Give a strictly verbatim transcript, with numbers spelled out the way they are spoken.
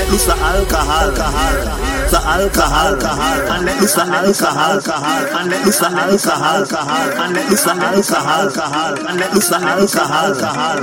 let loose the alcohol, the alcohol, and let loose the alcohol, and let loose the alcohol, and let loose the alcohol, and let loose the alcohol.